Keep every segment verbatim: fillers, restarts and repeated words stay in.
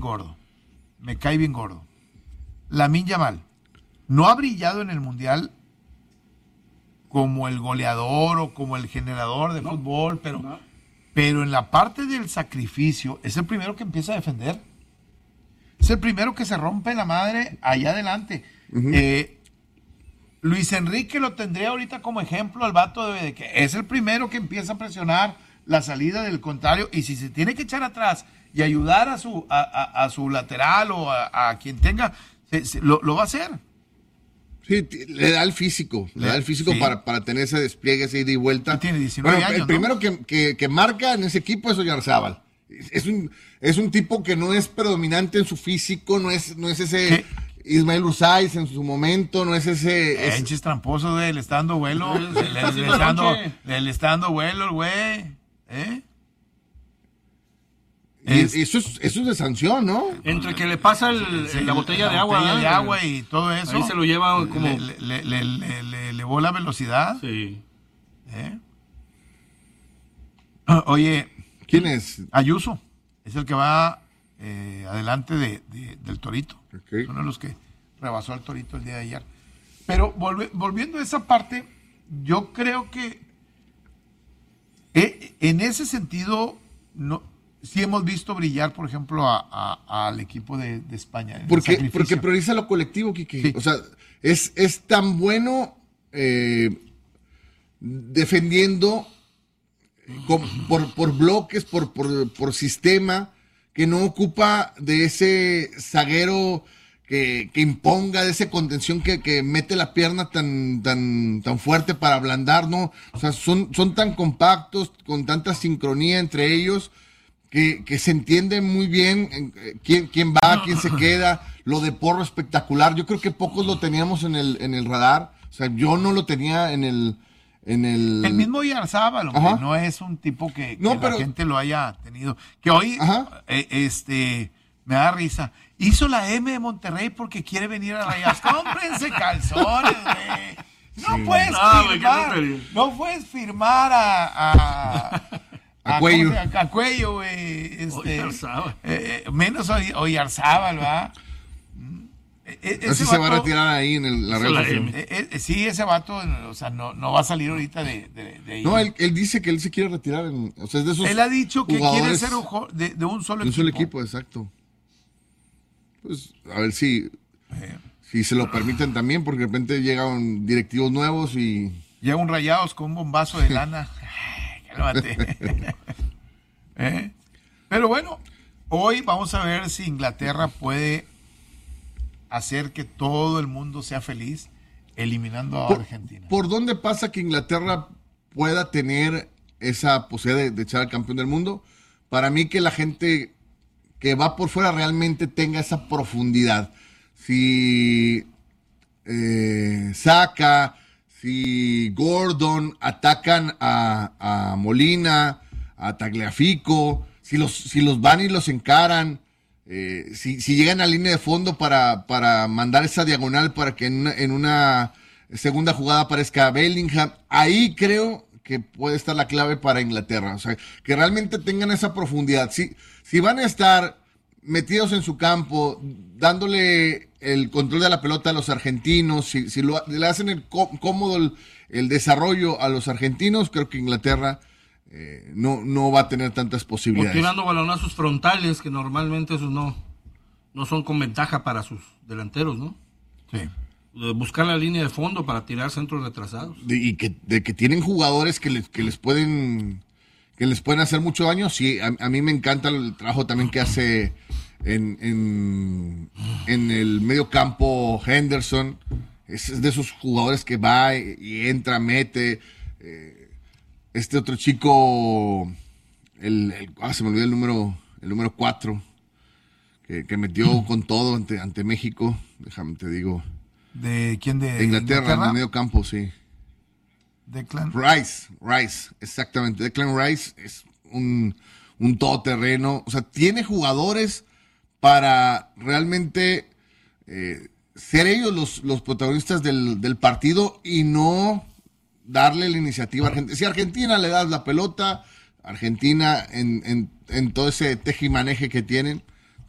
gordo. Me cae bien gordo. Lamine Yamal no ha brillado en el Mundial como el goleador o como el generador de no, fútbol, pero, no. pero en la parte del sacrificio es el primero que empieza a defender. Es el primero que se rompe la madre allá adelante. Uh-huh. Eh, Luis Enrique lo tendría ahorita como ejemplo al vato de, de que es el primero que empieza a presionar la salida del contrario, y si se tiene que echar atrás y ayudar a su, a, a, a su lateral o a, a quien tenga, se, se, lo, lo va a hacer. Sí, le da el físico, le, le da el físico sí. para, para tener ese despliegue, ese ida y vuelta. Tiene diecinueve bueno, años, el primero ¿no? que, que, que marca en ese equipo es Oyarzábal. Es un, es un tipo que no es predominante en su físico, no es, no es ese ¿Qué? Ismael Usáiz en su momento, no es ese... Es... Enches tramposo, güey, le está dando vuelo, le, le, le, está dando, le, le está dando vuelo el güey, ¿eh? Es, y eso, es, eso es de sanción, ¿no? Entre que le pasa el, sí, la botella la de agua. Botella de agua y todo eso. Ahí se lo lleva como... Le, le, le, le, le elevó la velocidad. Sí. ¿Eh? Oye... ¿Quién es? Ayuso. Es el que va eh, adelante de, de, del Torito. Okay. Uno de los que rebasó al Torito el día de ayer. Pero volvi, volviendo a esa parte, yo creo que eh, en ese sentido... no sí hemos visto brillar, por ejemplo, a, a, al equipo de, de España. Porque, porque prioriza lo colectivo, Quique. Sí. O sea, es, es tan bueno eh, defendiendo con, por, por bloques, por, por, por sistema, que no ocupa de ese zaguero que, que imponga, de esa contención que, que mete la pierna tan, tan, tan fuerte para ablandar, ¿no? O sea, son, son tan compactos, con tanta sincronía entre ellos, Que, que se entiende muy bien quién, quién va, quién se queda, lo de Porro espectacular. Yo creo que pocos lo teníamos en el, en el radar. O sea, yo no lo tenía en el... En el... el mismo Oyarzábal, no es un tipo que, que no, pero... la gente lo haya tenido. Que hoy, eh, este, me da risa. Hizo la M de Monterrey porque quiere venir a Rayas. ¡Cómprense calzones, güey! No sí. puedes no, firmar, no puedes firmar a... a... A, a cuello. A, a cuello, güey. Este, eh, menos Oyarzábal, ¿va? Así se va a retirar ahí en el, la red social. Eh, eh, sí, ese vato, o sea, no, no va a salir ahorita de, de, de ahí. No, él, él dice que él se quiere retirar. En, o sea, es de esos él ha dicho que quiere ser un, de, de un solo de un equipo. solo equipo, exacto. Pues, a ver si, eh. si se lo permiten también, porque de repente llegan directivos nuevos y... Llega un Rayados con un bombazo de lana. ¿Eh? Pero bueno, hoy vamos a ver si Inglaterra puede hacer que todo el mundo sea feliz eliminando a ¿Por, Argentina. ¿Por dónde pasa que Inglaterra pueda tener esa posibilidad de, de echar al campeón del mundo? Para mí que la gente que va por fuera realmente tenga esa profundidad. Si eh, Saka... Si Gordon atacan a, a Molina, a Tagliafico, si los, si los van y los encaran, eh, si, si llegan a línea de fondo para, para mandar esa diagonal para que en una, en una segunda jugada aparezca Bellingham, ahí creo que puede estar la clave para Inglaterra. O sea, que realmente tengan esa profundidad. Si, si van a estar metidos en su campo, dándole el control de la pelota a los argentinos, si, si lo, le hacen el cómodo el, el desarrollo a los argentinos, creo que Inglaterra eh, no, no va a tener tantas posibilidades. O tirando balonazos frontales, que normalmente esos no, no son con ventaja para sus delanteros, ¿no? Sí. Buscar la línea de fondo para tirar centros retrasados. De, y que, de que tienen jugadores que les, que les pueden... que les pueden hacer mucho daño. Sí, a, a mí me encanta el trabajo también que hace en, en, en el medio campo Henderson. Es de esos jugadores que va y, y entra, mete. Eh, este otro chico, el, el ah, se me olvidó el número, el número cuatro, que, que metió con todo ante, ante México. Déjame te digo. ¿De quién? De, de Inglaterra, Inglaterra, en el medio campo, sí. Declan Rice, Rice, exactamente. Declan Rice es un, un todoterreno. O sea, tiene jugadores para realmente eh, ser ellos los, los protagonistas del, del partido y no darle la iniciativa a Argentina. Si a Argentina le das la pelota, Argentina en, en, en todo ese tejimaneje que tienen,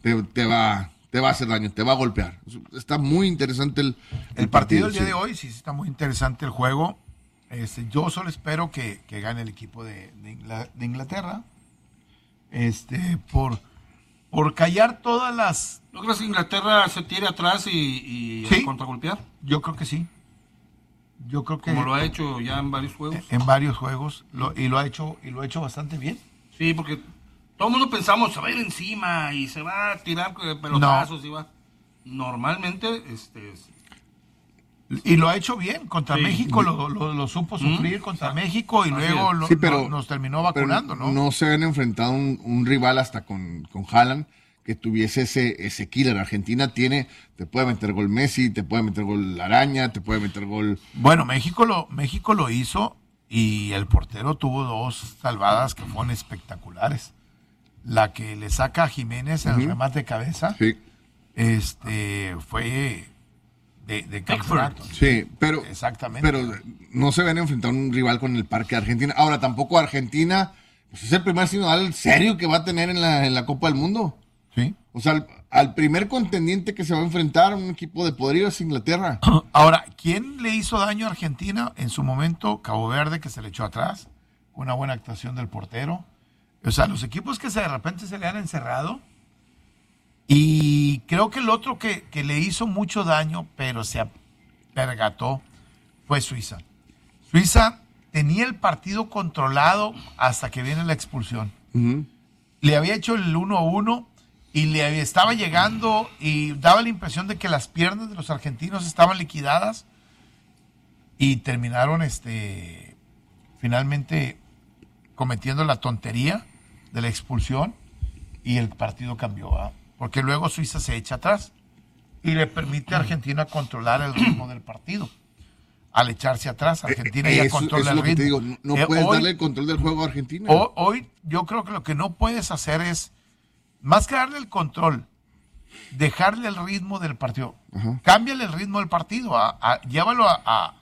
te, te va te va a hacer daño, te va a golpear. Está muy interesante el, el, el partido del día sí. de hoy, sí está muy interesante el juego. Este, yo solo espero que, que gane el equipo de, de, de Inglaterra. Este, por, por callar todas las... ¿No crees que Inglaterra se tire atrás y, y ¿Sí? contragolpear? Yo creo que sí. Yo creo que... Como lo ha hecho ya en varios juegos. En varios juegos. Lo, y lo ha hecho y lo ha hecho bastante bien. Sí, porque todo el mundo pensamos, se va a ir encima y se va a tirar pelotazos no. y va... Normalmente, este... Y lo ha hecho bien. Contra sí. México lo, lo, lo supo sufrir, ¿Mm? contra México y luego lo, sí, pero, lo, nos terminó vacunando, ¿no? No se han enfrentado un, un rival hasta con, con Haaland que tuviese ese, ese killer. Argentina tiene, te puede meter gol Messi, te puede meter gol Araña, te puede meter gol... Bueno, México lo, México lo hizo y el portero tuvo dos salvadas que fueron espectaculares. La que le saca a Jiménez en uh-huh. el remate de cabeza, sí. este fue de, de campeonato. Sí, pero, Exactamente. pero no se ven enfrentar a un rival con el Parque Argentina. Ahora, tampoco Argentina, pues es el primer sinodal serio que va a tener en la, en la Copa del Mundo. Sí. O sea, al, al primer contendiente que se va a enfrentar a un equipo de poderío es Inglaterra. Ahora, ¿quién le hizo daño a Argentina? En su momento, Cabo Verde, que se le echó atrás, una buena actuación del portero. O sea, los equipos que se, de repente se le han encerrado. Y creo que el otro que, que le hizo mucho daño, pero se apergató, fue Suiza. Suiza tenía el partido controlado hasta que viene la expulsión. Uh-huh. Le había hecho el uno a uno y le había, estaba llegando y daba la impresión de que las piernas de los argentinos estaban liquidadas y terminaron este finalmente cometiendo la tontería de la expulsión y el partido cambió, ¿verdad? Porque luego Suiza se echa atrás y le permite a Argentina controlar el ritmo del partido. Al echarse atrás, Argentina eh, ya eso, controla eso el es lo ritmo. Que te digo, no eh, puedes hoy, darle el control del juego a Argentina. Hoy, hoy yo creo que lo que no puedes hacer es, más que darle el control, dejarle el ritmo del partido. Ajá. Cámbiale el ritmo del partido, a, a, llévalo a, a,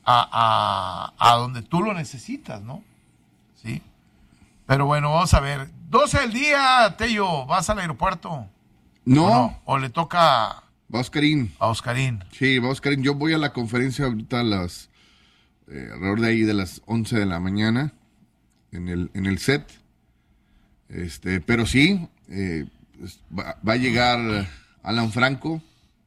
a, a, a donde tú lo necesitas, ¿no? Sí. Pero bueno, vamos a ver. doce del día, Tello, ¿vas al aeropuerto? No. ¿O, no? ¿O le toca va Oscarín? A Oscarín. Sí, va Oscarín. Yo voy a la conferencia ahorita a las, eh, alrededor de ahí de las once de la mañana, en el, en el set. Este, pero sí, eh, pues, va, va a llegar Alan Franco.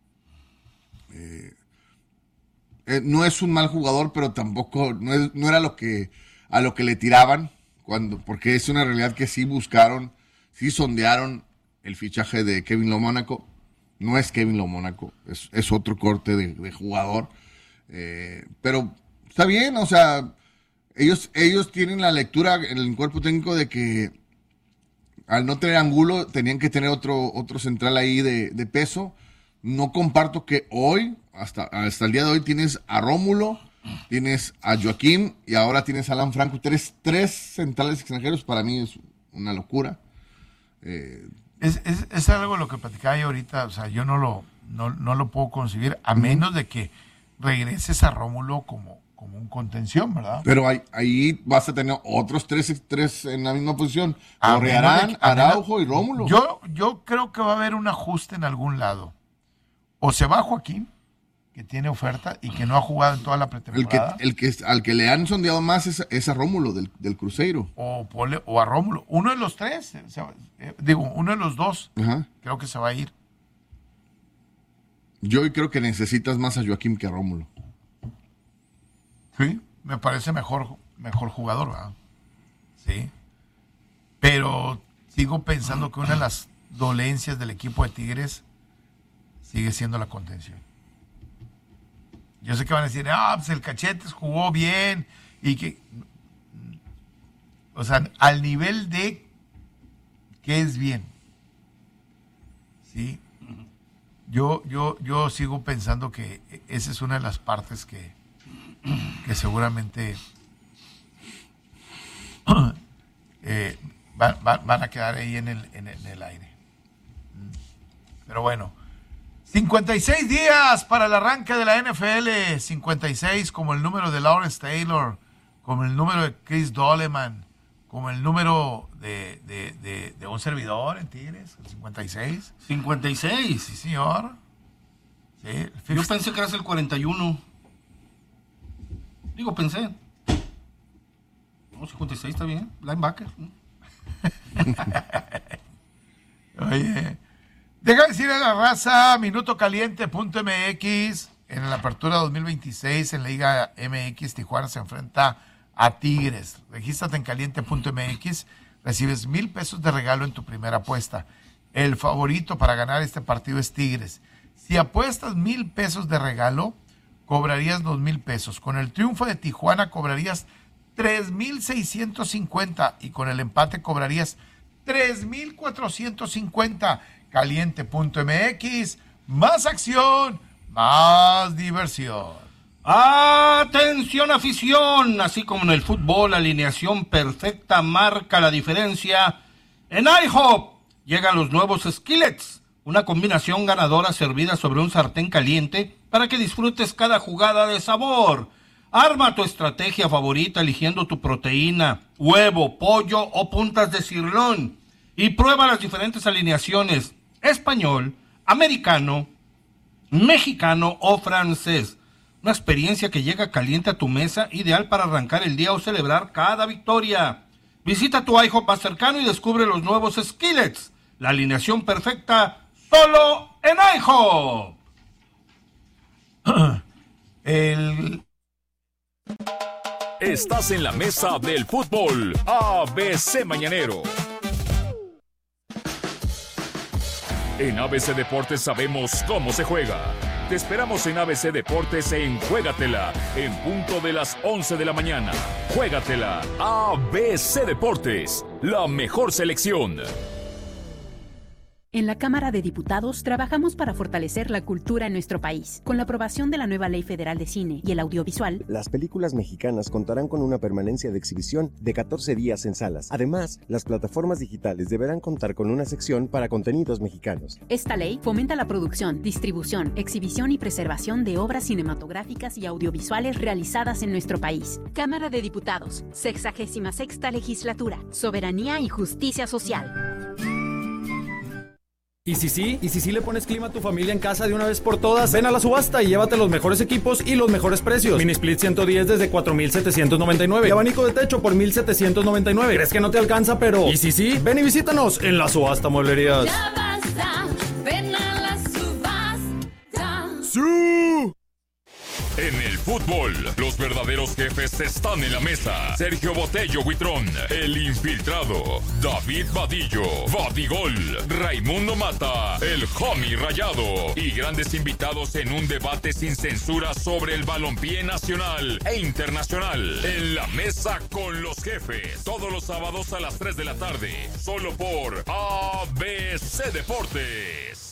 Eh, eh, no es un mal jugador, pero tampoco, no, es, no era lo que, a lo que le tiraban. Cuando, porque es una realidad que sí buscaron, sí sondearon el fichaje de Kevin Lo Mónaco. No es Kevin Lo Mónaco, es, es otro corte de, de jugador. Eh, pero está bien, o sea, ellos, ellos tienen la lectura en el cuerpo técnico de que al no tener Angulo tenían que tener otro, otro central ahí de, de peso. No comparto que hoy, hasta, hasta el día de hoy, tienes a Rómulo, tienes a Joaquín y ahora tienes a Alan Franco. Tienes tres centrales extranjeros, para mí es una locura. Eh, es, es, es algo lo que platicaba yo ahorita, o sea, yo no lo, no, no lo puedo concebir, a uh-huh. menos de que regreses a Rómulo como, como un contención, ¿verdad? Pero ahí, ahí vas a tener otros tres, tres en la misma posición. Correarán, Araujo y Rómulo. Yo, yo creo que va a haber un ajuste en algún lado. O se va Joaquín, que tiene oferta y que no ha jugado en toda la pretemporada. El que, el que, al que le han sondeado más es, es a Rómulo del, del Cruzeiro. O, pole, o a Rómulo. Uno de los tres, o sea, eh, digo, uno de los dos, Ajá. creo que se va a ir. Yo creo que necesitas más a Joaquín que a Rómulo. Sí, me parece mejor, mejor jugador, ¿verdad? Sí. Pero sigo pensando que una de las dolencias del equipo de Tigres sigue siendo la contención. Yo sé que van a decir, ah, pues el Cachetes jugó bien y que, o sea, al nivel de que es bien. ¿Sí? Yo, yo, yo sigo pensando que esa es una de las partes que, que seguramente eh, van, van, van a quedar ahí en el, en el, en el aire. Pero bueno. cincuenta y seis días para el arranque de la N F L, cincuenta y seis como el número de Lawrence Taylor, como el número de Chris Doleman, como el número de, de, de, de un servidor en Tigres, el cincuenta y seis. cincuenta y seis. Sí, señor. Sí, el Yo pensé que eras el cuarenta y uno. Digo, pensé. No, cincuenta y seis está bien. Linebacker. Oye, deja decirle a la raza, minuto caliente punto m x, en la apertura dos mil veintiséis en la Liga M X, Tijuana se enfrenta a Tigres. Regístrate en caliente punto m x, recibes mil pesos de regalo en tu primera apuesta. El favorito para ganar este partido es Tigres. Si apuestas mil pesos de regalo, cobrarías dos mil pesos. Con el triunfo de Tijuana cobrarías tres mil seiscientos cincuenta y con el empate cobrarías tres mil cuatrocientos cincuenta. caliente punto m x, más acción, más diversión. Atención afición, así como en el fútbol, la alineación perfecta marca la diferencia. En IHOP llegan los nuevos Skillets, una combinación ganadora servida sobre un sartén caliente para que disfrutes cada jugada de sabor. Arma tu estrategia favorita eligiendo tu proteína, huevo, pollo o puntas de cirlón y prueba las diferentes alineaciones: español, americano, mexicano o francés. Una experiencia que llega caliente a tu mesa, ideal para arrancar el día o celebrar cada victoria. Visita tu IHOP más cercano y descubre los nuevos Skillets, la alineación perfecta solo en IHOP. El... Estás en la mesa del fútbol A B C Mañanero. En A B C Deportes sabemos cómo se juega. Te esperamos en A B C Deportes en Juégatela, en punto de las once de la mañana. Juégatela, A B C Deportes, la mejor selección. En la Cámara de Diputados trabajamos para fortalecer la cultura en nuestro país. Con la aprobación de la nueva Ley Federal de Cine y el Audiovisual, las películas mexicanas contarán con una permanencia de exhibición de catorce días en salas. Además, las plataformas digitales deberán contar con una sección para contenidos mexicanos. Esta ley fomenta la producción, distribución, exhibición y preservación de obras cinematográficas y audiovisuales realizadas en nuestro país. Cámara de Diputados, sexagésima sexta legislatura, soberanía y justicia social. ¿Y si sí? ¿Y si sí le pones clima a tu familia en casa de una vez por todas? Ven a la subasta y llévate los mejores equipos y los mejores precios. Mini Split ciento diez desde cuatro mil setecientos noventa y nueve. Y abanico de techo por mil setecientos noventa y nueve. ¿Crees que no te alcanza? Pero ¿y si sí? Ven y visítanos en la subasta Mueblerías. Ya basta, ven a la subasta. ¡Sí! En el fútbol, los verdaderos jefes están en la mesa. Sergio Botello Huitrón, el infiltrado. David Vadillo, Vadigol. Raimundo Mata, el homie rayado. Y grandes invitados en un debate sin censura sobre el balompié nacional e internacional. En la mesa con los jefes. Todos los sábados a las tres de la tarde. Solo por A B C Deportes.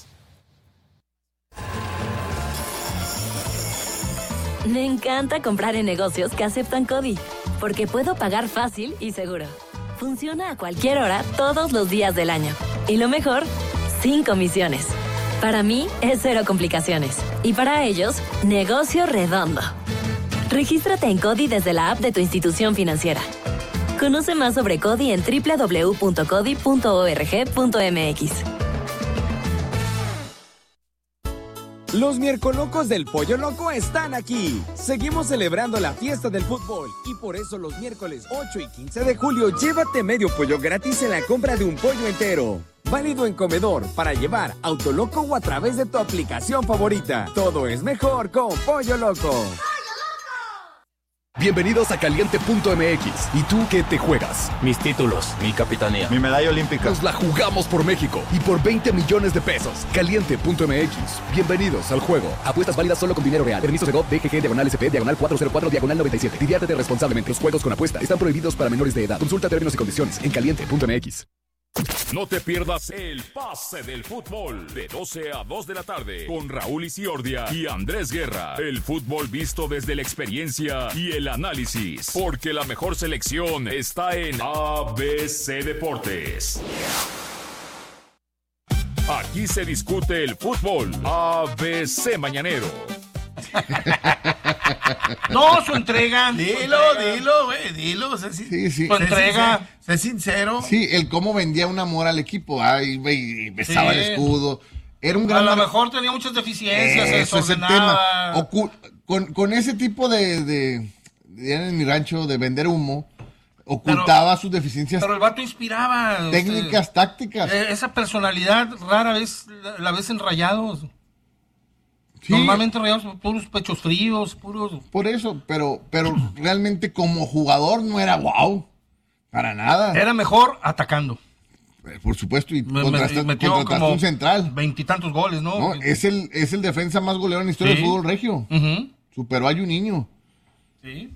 Me encanta comprar en negocios que aceptan CODI, porque puedo pagar fácil y seguro. Funciona a cualquier hora, todos los días del año. Y lo mejor, sin comisiones. Para mí, es cero complicaciones. Y para ellos, negocio redondo. Regístrate en CODI desde la app de tu institución financiera. Conoce más sobre CODI en doble u doble u doble u punto codi punto org punto m x. Los Miercolocos del Pollo Loco están aquí. Seguimos celebrando la fiesta del fútbol y por eso los miércoles ocho y quince de julio llévate medio pollo gratis en la compra de un pollo entero. Válido en comedor, para llevar, Autoloco o a través de tu aplicación favorita. Todo es mejor con Pollo Loco. Bienvenidos a caliente punto m x. ¿Y tú qué te juegas? Mis títulos, mi capitanía, mi medalla olímpica. Nos la jugamos por México y por veinte millones de pesos. caliente punto m x. Bienvenidos al juego. Apuestas válidas solo con dinero real. Permiso Segov, D G G, diagonal S P, diagonal cuatro cero cuatro, diagonal noventa y siete. Diviértete responsablemente. Los juegos con apuesta están prohibidos para menores de edad. Consulta términos y condiciones en caliente punto m x. No te pierdas el pase del fútbol de doce a dos de la tarde con Raúl Isiordia y Andrés Guerra. El fútbol visto desde la experiencia y el análisis, porque la mejor selección está en A B C Deportes. Aquí se discute el fútbol. A B C Mañanero. No, su entrega. Dilo, su entrega. dilo, güey, dilo. Sé, si- Sí, sí. Su sé entrega. sincero, sé sincero. Sí, el cómo vendía un amor al equipo. Ay, güey, besaba Sí. el escudo. Era un A gran lo mar- mejor tenía muchas deficiencias, se Eso es el tema. desordenaba. Ocu- con, con ese tipo de, de, de en mi rancho, de vender humo, ocultaba sus deficiencias Pero el vato inspiraba. técnicas, este, tácticas. eh, esa personalidad rara vez la, la ves en Rayados. Sí. Normalmente Rayados puros pechos fríos, puros... Por eso, pero, pero realmente como jugador no era wow. Para nada. Era mejor atacando. Eh, Por supuesto, y Me- contrasta- me- metió contrastó como un central. veintitantos goles, ¿no? No, es el, es el defensa más goleador en la historia Sí. del fútbol regio. Ujú. Superó a Juninho. Sí.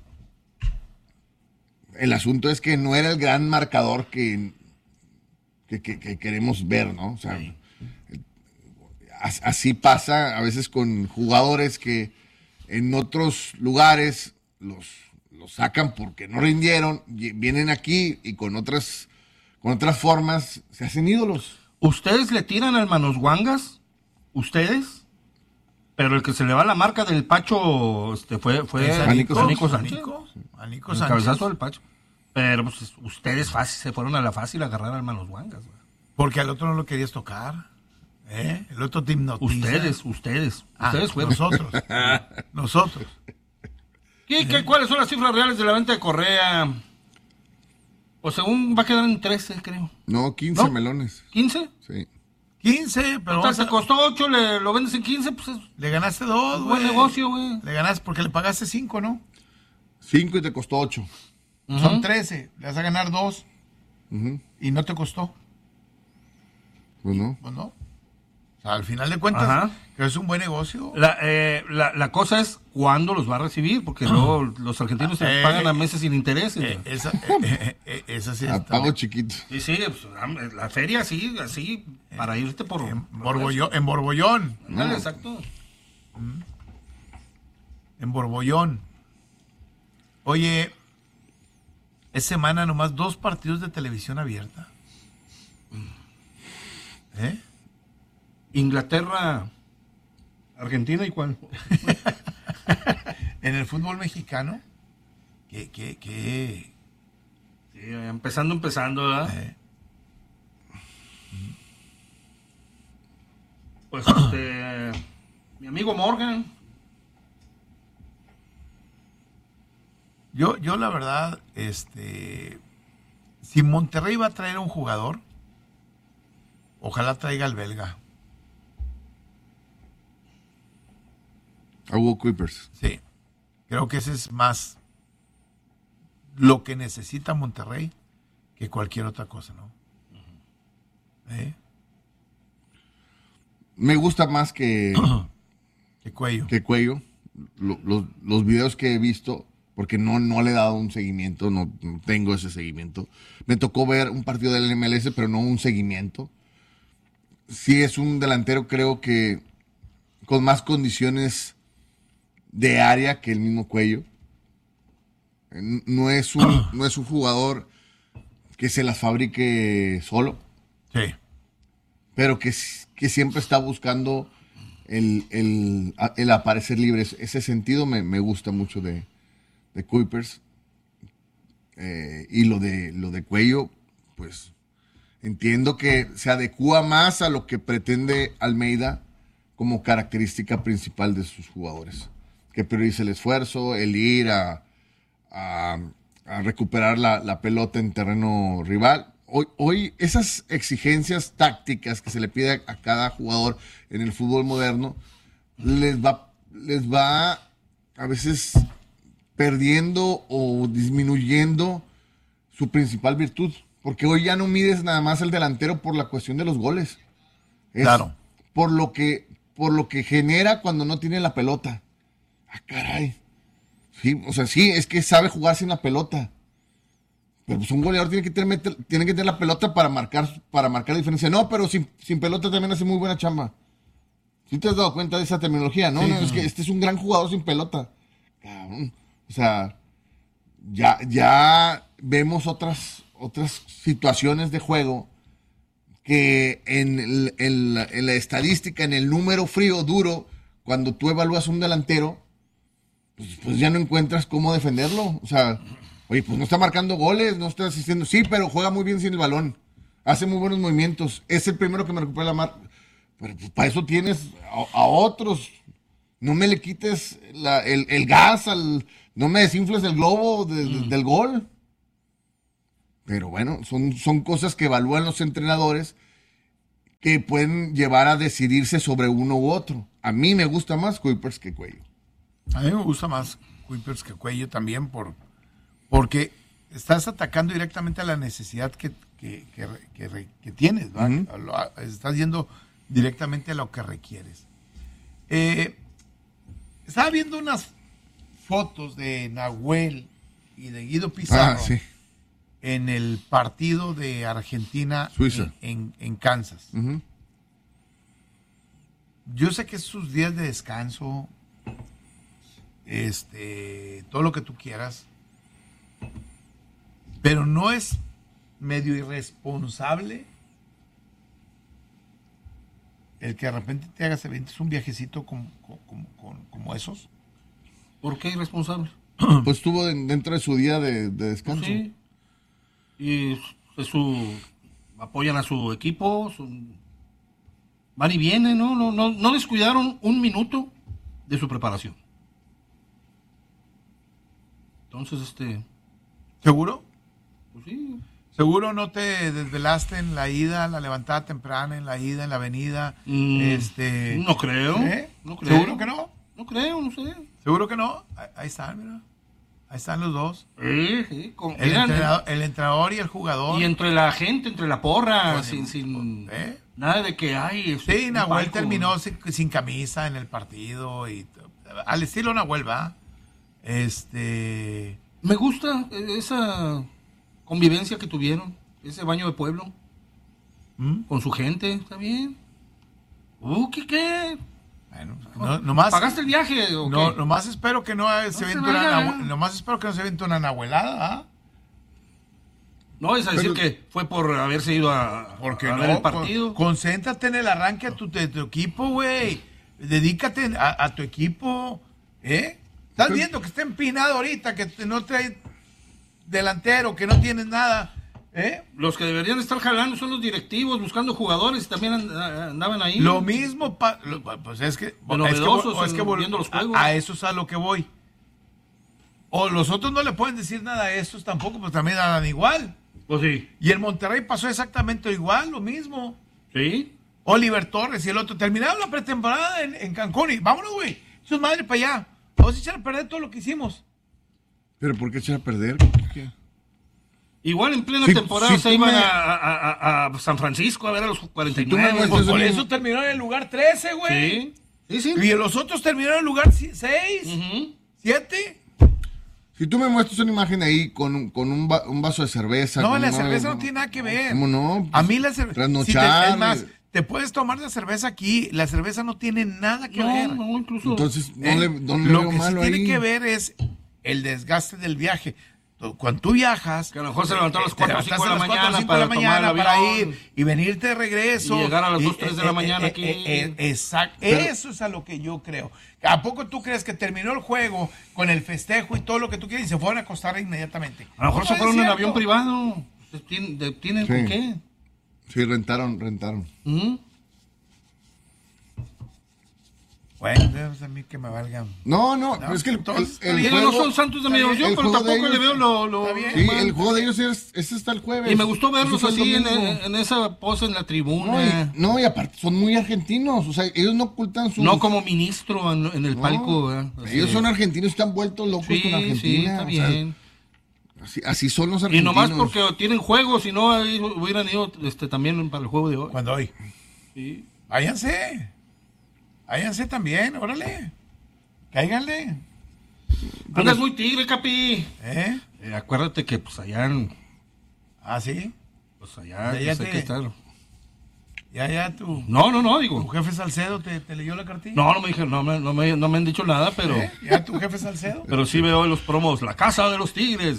El asunto es que no era el gran marcador que, que, que- que queremos ver, ¿no? O sea, as- así pasa a veces con jugadores que en otros lugares los, los sacan porque no rindieron, y vienen aquí y con otras, con otras formas se hacen ídolos. ¿Ustedes le tiran al Manos Guangas? ¿Ustedes? Pero el que se le va la marca del Pacho este, fue, fue Es a Anico Nico Sánchez. Sánchez. Anico, Anico El Sánchez. cabezazo del Pacho. Pero pues, ustedes fácil, se fueron a la fácil a agarrar al Manos Guangas. güey. Porque al otro no lo querías tocar. ¿Eh? El otro te hipnotiza. Ustedes, ustedes. Ah, ustedes fueron. nosotros. Nosotros. ¿Qué, qué, ¿Cuáles son las cifras reales de la venta de Correa? Pues según va a quedar en trece, creo. No, quince ¿No? melones. ¿quince? Sí. quince, pero Entonces, vamos a- te costó ocho, le, lo vendes en quince, pues es le ganaste dos, un güey. buen negocio, güey. Le ganaste porque le pagaste cinco, ¿no? Cinco y te costó ocho. Son trece. Le vas a ganar dos Ujú. y no te costó. Pues no. Pues no. O sea, al final de cuentas, Ajá. que es un buen negocio. La, eh, la, la cosa es cuándo los va a recibir, porque luego los argentinos se Eh, pagan a meses sin intereses. Eh, güey. esa, eh, eh, eh, esa sí A está. pago chiquito. Sí, sí, pues, la feria así, así, para irte por... En Borbollón. En Borbollón. Ándale, exacto. En Borbollón. Oye, es semana nomás dos partidos de televisión abierta. ¿Eh? Inglaterra, Argentina y cuál. En el fútbol mexicano. Que, que, que. Sí, empezando, empezando, ¿verdad? eh, Pues este, mi amigo Morgan. Yo, yo la verdad, este, si Monterrey va a traer a un jugador, ojalá traiga al belga. A Hugo Kuipers. Sí, creo que ese es más lo que necesita Monterrey que cualquier otra cosa, ¿no? ¿Eh? Me gusta más que, Que cuello. que Cuello. Lo- los, los videos que he visto, porque no, no le he dado un seguimiento, no, no tengo ese seguimiento. Me tocó ver un partido del M L S, pero no un seguimiento. Sí es un delantero, creo que con más condiciones de área que el mismo Cuello. N- No es un, no es un jugador que se las fabrique solo, Sí. pero que, s- que siempre está buscando el, el, a- el aparecer libre. Es- Ese sentido me, me gusta mucho de, de Kuipers. Eh, y lo de, lo de Cuello, pues entiendo que se adecua más a lo que pretende Almeida como característica principal de sus jugadores. Que priorice el esfuerzo, el ir a, a, a recuperar la, la pelota en terreno rival. Hoy, hoy esas exigencias tácticas que se le pide a cada jugador en el fútbol moderno les va, les va a veces perdiendo o disminuyendo su principal virtud. Porque hoy ya no mides nada más el delantero por la cuestión de los goles. Es Claro. Por lo que, por lo que genera cuando no tiene la pelota. Ah, caray. Sí, o sea, sí, es que sabe jugar sin la pelota. Pero pues un goleador tiene que tener, tiene que tener la pelota para marcar, para marcar la diferencia. No, pero sin, sin pelota también hace muy buena chamba. ¿Sí te has dado cuenta de esa terminología? No, Sí, no, sí. es que este es un gran jugador sin pelota. Cabrón. O sea, ya, ya vemos otras, otras situaciones de juego que en, el- en la, en la estadística, en el número frío, duro, cuando tú evalúas un delantero, pues, pues ya no encuentras cómo defenderlo. O sea, oye, pues no está marcando goles, no está asistiendo. Sí, pero juega muy bien sin el balón. Hace muy buenos movimientos. Es el primero que me recupera la marca. Pero pues, para eso tienes a, a otros. No me le quites la, el, el gas, al, no me desinfles el globo de, de, del gol. Pero bueno, son, son cosas que evalúan los entrenadores que pueden llevar a decidirse sobre uno u otro. A mí me gusta más Kuipers que Cuello. A mí me gusta más Kuipers que Cuello también por, porque estás atacando directamente a la necesidad que, que, que, que, que tienes, ¿verdad? Uh-huh. Lo, estás yendo directamente a lo que requieres. Eh, estaba viendo unas fotos de Nahuel y de Guido Pizarro. Ah, sí. En el partido de Argentina Suiza. En, en, en Kansas. Uh-huh. Yo sé que es sus días de descanso, este, todo lo que tú quieras, pero no es medio irresponsable el que de repente te hagas eventos un viajecito como, como, como, como esos. ¿Por qué irresponsable? Pues estuvo dentro de su día de, de descanso. Sí. Y pues, su apoyan a su equipo, su, van y vienen, ¿no? No, no, no descuidaron un minuto de su preparación. Entonces, este... ¿Seguro? Pues sí. ¿Seguro no te desvelaste en la ida, la levantada temprana, en la ida, en la avenida? Mm, este, no creo, ¿eh? no creo. ¿Seguro que no? No creo, no sé. ¿Seguro que no? Ahí, ahí están, mira. Ahí están los dos. Sí, sí, con, el, eran, entrenador, el entrenador y el jugador. Y entre la gente, entre la porra, pues, sin, sin ¿eh? nada de que hay. Sí, Nahuel terminó sin, sin camisa en el partido. Y al estilo Nahuel, va. Este. Me gusta esa convivencia que tuvieron, ese baño de pueblo. ¿Mm? Con su gente, está bien. Uh, ¿qué qué? Bueno, no, nomás, ¿pagaste el viaje o no, qué? Nomás espero que no se, se vente una nahuel, nomás espero que no se vente una nahuelada, ¿ah? No, es a decir Pero, que fue por haberse ido a, porque a no, ver el partido. Con, concéntrate en el arranque a tu, de tu equipo, güey. Dedícate a, a tu equipo, ¿eh? Estás Pero, viendo que está empinado ahorita, que no trae delantero, que no tienes nada. ¿Eh? Los que deberían estar jalando son los directivos, buscando jugadores, también andaban ahí. Lo mismo, pa, lo, pues es que, bueno, es que, o es que viendo los juegos. A, a eso es a lo que voy. O los otros no le pueden decir nada a estos tampoco, pues también andan igual. Pues sí. Y en Monterrey pasó exactamente igual, lo mismo. Sí. Oliver Torres y el otro terminaron la pretemporada en, en Cancún y vámonos, güey. Sus madres para allá. Vamos a echar a perder todo lo que hicimos. ¿Pero por qué echar a perder? ¿Qué? Igual en plena si, temporada si se iban me... a, a, a San Francisco a ver a los cuarenta y nueve. Si pues por eso terminó en el lugar trece, güey. Sí. Sí, sí. Y los otros terminaron en el lugar seis, uh-huh. siete. Si tú me muestras una imagen ahí con, un, con un, va, un vaso de cerveza. No, la una, cerveza no, no tiene nada que ver. ¿Cómo no? Pues, a mí la cerveza. Trasnochar. Si es más, te puedes tomar la cerveza aquí. La cerveza no tiene nada que no, ver. No, incluso. Entonces, no ¿eh? le, no le Lo veo que malo sí ahí. tiene que ver es el desgaste del viaje. Cuando tú viajas, que a lo mejor se levantó a las cuatro o cinco de la mañana para, para, mañana tomar para ir y venirte de regreso. Y llegar a las y, dos, tres de la eh, mañana eh, aquí. Eh, eh, exacto. Pero, eso es a lo que yo creo. ¿A poco tú crees que terminó el juego con el festejo y todo lo que tú quieres y se fueron a acostar inmediatamente? A lo mejor no se fueron en avión privado. ¿Tienen, ¿tienen sí. con qué? Sí, rentaron, rentaron. ¿Mm? Bueno, debes a mí que me valgan. No, no, no, es que el, entonces, el, el el juego, no son santos de mi devoción, pero tampoco ellos, le veo lo... lo sí, el juego de ellos es, es hasta el jueves. Y me gustó verlos así en, en esa pose en la tribuna. No y, no, y aparte son muy argentinos, o sea, ellos no ocultan su... No como ministro en, en el no, palco. ¿eh? Ellos son argentinos, están vueltos locos sí, con Argentina. Sí, está bien. O sea, así, así son los argentinos. Y nomás porque tienen juegos, si no hubieran ido este, también para el juego de hoy. ¿Cuándo hoy? Sí. Váyanse. Váyanse también, órale. Cáiganle. Andas muy tigre, Capi. ¿Eh? Eh, acuérdate que pues allá en... ¿Ah, sí? Pues allá ya, ya pues, te... hay que estar. Ya, ya, tu... No, no, no, digo. ¿Tu jefe Salcedo te, te leyó la cartilla? No, no me dijeron, no me, no me, no me han dicho nada, pero... ¿Eh? ¿Ya tu jefe Salcedo? Pero sí veo en los promos, la casa de los tigres.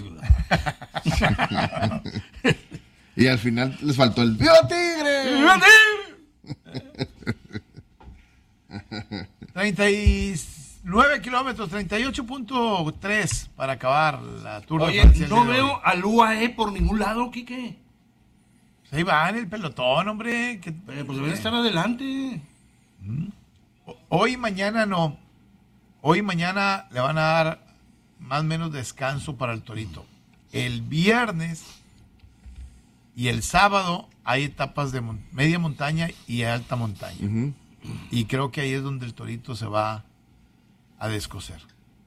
Y al final les faltó el... ¡Viva Tigre! ¡Viva Tigre! treinta y nueve kilómetros, treinta y ocho punto tres para acabar la Tour Oye, de Francia. no veo al U A E por ningún lado, Quique. Ahí va en el pelotón, hombre. Que, eh, pues deben estar adelante. Hoy y mañana no. Hoy y mañana le van a dar más o menos descanso para el Torito. El viernes y el sábado hay etapas de mon- media montaña y alta montaña. Uh-huh. Y creo que ahí es donde el Torito se va a descoser.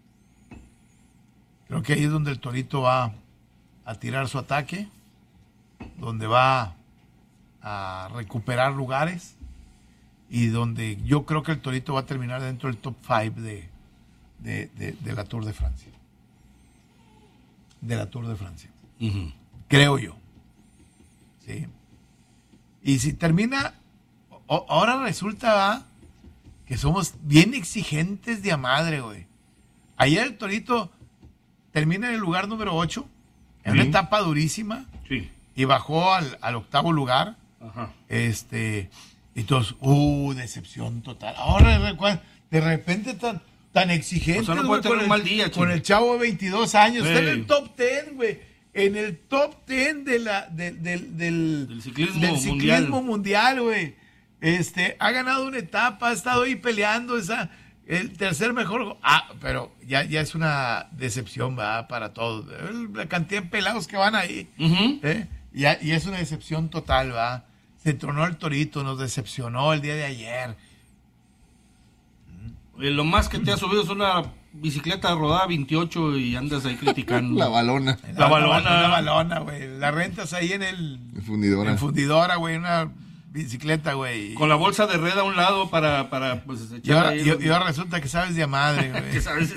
Creo que ahí es donde el Torito va a tirar su ataque, donde va a recuperar lugares y donde yo creo que el Torito va a terminar dentro del top cinco de, de, de, de la Tour de Francia. De la Tour de Francia. Uh-huh. Creo yo. Sí. Y si termina, o, ahora resulta ¿va? que somos bien exigentes de a madre, güey. Ayer el Torito termina en el lugar número ocho, en sí. una etapa durísima, sí. y bajó al, al octavo lugar. Ajá. Este, y todos, uh, decepción total. Ahora de repente tan, tan exigente. O sea, no puede tener un mal día, con el chavo de veintidós años, hey. está en el top diez, güey. En el top diez de la, de, de, del, del ciclismo, del ciclismo mundial, güey. Este, ha ganado una etapa, ha estado ahí peleando esa, el tercer mejor. Ah, pero ya, ya es una decepción, va, para todos. La cantidad de pelados que van ahí. Uh-huh. ¿eh? Y, y es una decepción total, va. Se tronó el Torito, nos decepcionó el día de ayer. Eh, lo más que te ha subido es una bicicleta rodada veintiocho y andas ahí criticando. La balona. La, la balona. La balona, güey. La rentas ahí en el... En fundidora. En fundidora, güey. Una bicicleta, güey. Con la bolsa de red a un lado para, para pues, echar y, ahora, ahí y, y ahora resulta que sabes de a madre, güey. ¿Qué sabes?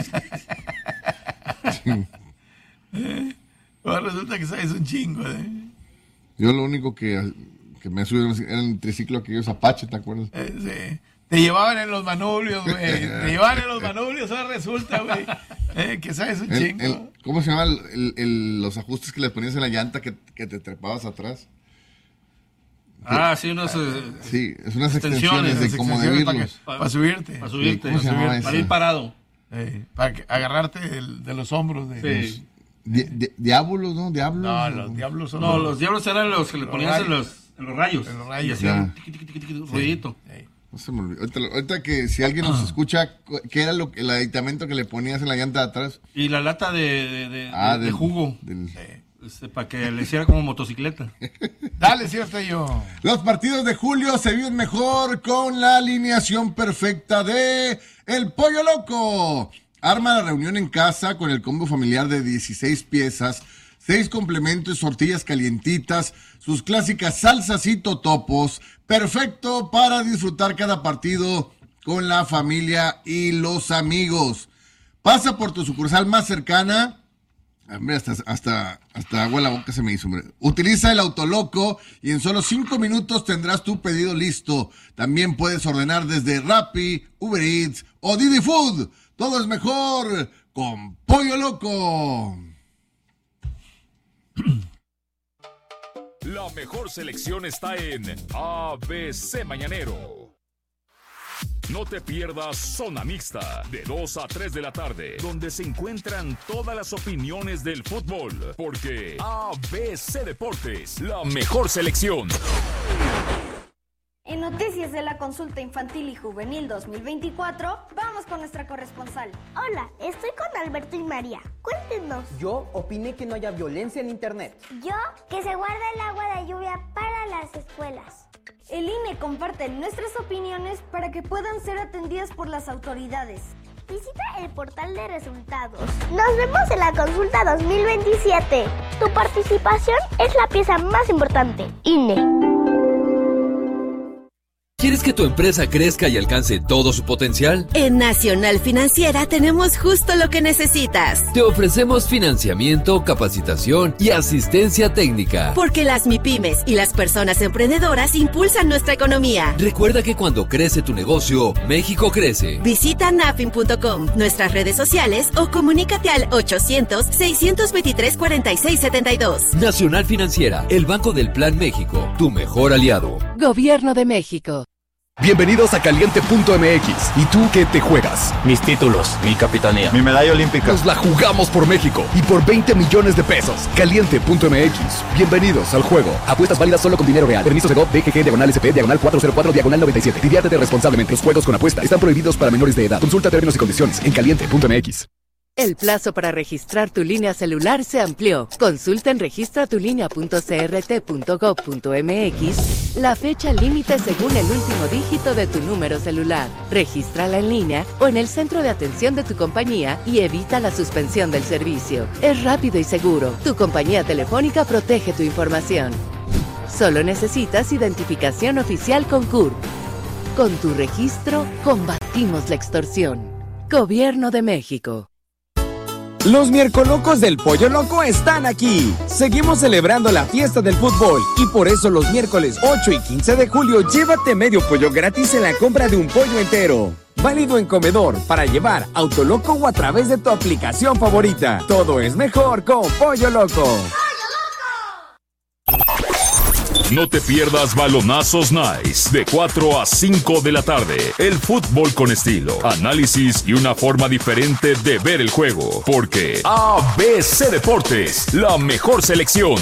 ¿Eh? Ahora resulta que sabes un chingo, ¿eh? Yo lo único que, que me subí era el triciclo aquellos Apache, ¿te acuerdas? Eh, sí. Te llevaban en los manubrios, güey. Te llevaban en los manubrios, ahora resulta, güey. Eh, que sabes un el, chingo. El, ¿Cómo se llama el, el, el, los ajustes que le ponías en la llanta que, que te trepabas atrás? Ah, sí, unos... Eh, sí, es unas extensiones, extensiones de como de virlos. Para pa subirte. Para subirte. Sí, ¿cómo se llama para ir parado. Eh, para que, agarrarte el, de los hombros. De, sí. los, Di, di, diablos, ¿no? Diablos. No, los diablos son... No, los, los diablos eran los que le ponías en los, en los rayos. En los rayos. Y hacían tiqui, tiqui, tiqui, tiqui, sí. ruidito. Sí. No se me olvidó. Ahorita, ahorita que si alguien nos escucha, ¿qué era lo, el aditamento que le ponías en la llanta de atrás? Y la lata de, de, de, ah, de, del, de jugo. Del... Sí. Este, para que le hiciera como motocicleta. Dale, cierto yo. Los partidos de julio se viven mejor con la alineación perfecta de El Pollo Loco. Arma la reunión en casa con el combo familiar de dieciséis piezas, seis complementos, tortillas calientitas, sus clásicas salsas y totopos. Perfecto para disfrutar cada partido con la familia y los amigos. Pasa por tu sucursal más cercana. Hombre, hasta, hasta, hasta agua en la boca se me hizo, hombre. Utiliza el Autoloco y en solo cinco minutos tendrás tu pedido listo. También puedes ordenar desde Rappi, Uber Eats o Didi Food. Todo es mejor con Pollo Loco. La mejor selección está en A B C Mañanero. No te pierdas Zona Mixta, de dos a tres de la tarde, donde se encuentran todas las opiniones del fútbol, porque A B C Deportes, la mejor selección. En noticias de la consulta infantil y juvenil dos mil veinticuatro, vamos con nuestra corresponsal. Hola, estoy con Alberto y María. Cuéntenos. Yo opiné que no haya violencia en internet. Yo, que se guarde el agua de lluvia para las escuelas. El I N E comparte nuestras opiniones para que puedan ser atendidas por las autoridades. Visita el portal de resultados. Nos vemos en la consulta dos mil veintisiete. Tu participación es la pieza más importante. I N E. ¿Quieres que tu empresa crezca y alcance todo su potencial? En Nacional Financiera tenemos justo lo que necesitas. Te ofrecemos financiamiento, capacitación y asistencia técnica. Porque las MIPYMES y las personas emprendedoras impulsan nuestra economía. Recuerda que cuando crece tu negocio, México crece. Visita nafin punto com, nuestras redes sociales o comunícate al ochocientos, seiscientos veintitrés, cuarenta y seis setenta y dos. Nacional Financiera, el Banco del Plan México, tu mejor aliado. Gobierno de México. Bienvenidos a Caliente punto M X. ¿Y tú qué te juegas? Mis títulos, mi capitanía, mi medalla olímpica. Nos la jugamos por México y por veinte millones de pesos. Caliente punto M X. Bienvenidos al juego. Apuestas válidas solo con dinero real. Permiso Segov B G G diagonal S P diagonal cuatro cero cuatro diagonal noventa y siete. Diviértete responsablemente. Los juegos con apuesta están prohibidos para menores de edad. Consulta términos y condiciones en Caliente punto M X. El plazo para registrar tu línea celular se amplió. Consulta en registra tu línea punto c r t punto gov punto m x la fecha límite según el último dígito de tu número celular. Regístrala en línea o en el centro de atención de tu compañía y evita la suspensión del servicio. Es rápido y seguro. Tu compañía telefónica protege tu información. Solo necesitas identificación oficial con C U R P. Con tu registro, combatimos la extorsión. Gobierno de México. Los Miercolocos del Pollo Loco están aquí. Seguimos celebrando la fiesta del fútbol y por eso los miércoles ocho y quince de julio llévate medio pollo gratis en la compra de un pollo entero. Válido en comedor, para llevar, Autoloco o a través de tu aplicación favorita. Todo es mejor con Pollo Loco. No te pierdas Balonazos Nice de cuatro a cinco de la tarde. El fútbol con estilo, análisis y una forma diferente de ver el juego. Porque A B C Deportes, la mejor selección.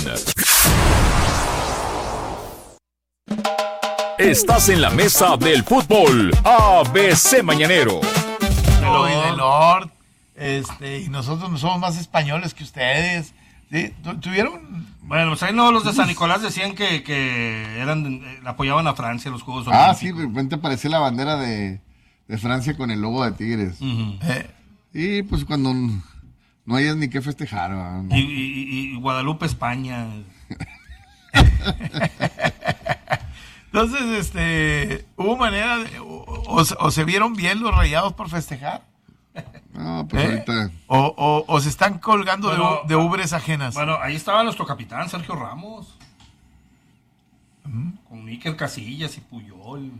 Estás en la mesa del fútbol A B C Mañanero. Lord. Y de Lord, este, y nosotros no somos más españoles que ustedes. ¿Sí? ¿Tuvieron? Bueno, pues ahí no, los de San Nicolás decían que, que eran eh, apoyaban a Francia en los Juegos Ah, Olímpicos. sí, de repente apareció la bandera de, de Francia con el logo de Tigres. Uh-huh. eh. Y pues cuando no hayas ni qué festejar. ¿no? Y, y, y Guadalupe, España. Entonces, este, ¿hubo manera de, o, o, o se vieron bien los Rayados por festejar? No, pues ¿Eh? ahorita. O, o, o se están colgando bueno, de, de ubres ajenas. Bueno, ahí estaba nuestro capitán, Sergio Ramos. ¿Mm? Con Iker Casillas y Puyol.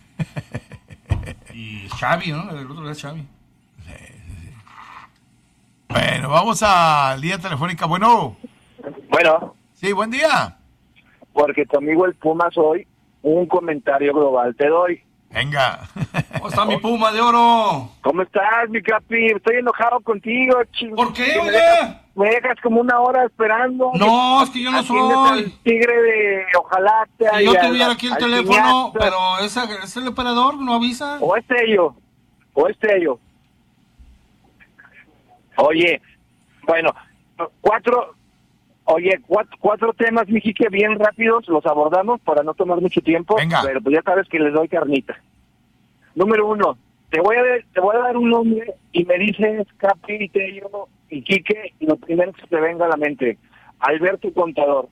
Y Xavi, ¿no? El otro es Xavi. Sí, sí, sí. Bueno, vamos a línea telefónica. Bueno. Bueno. Sí, buen día. Porque tu amigo el Puma soy, un comentario global te doy. Venga. ¿Cómo está mi Puma de oro? ¿Cómo estás, mi capi? Estoy enojado contigo, ching. ¿Por qué, me oiga? dejas, me dejas como una hora esperando. No, es que yo no Atiendes soy. al tigre de Ojalata. Si yo y al- tuviera aquí el al teléfono, piñata. pero ese es el operador, no avisa. O es ello. O es ello. Oye, bueno, cuatro... Oye, cuatro, cuatro temas, Mijique, bien rápidos, los abordamos para no tomar mucho tiempo. Venga. Pero pues ya sabes que les doy carnita. Número uno, te voy a dar, te voy a dar un nombre y me dices Capi, Tello y Quique, y lo primero que se te venga a la mente. Alberto Contador.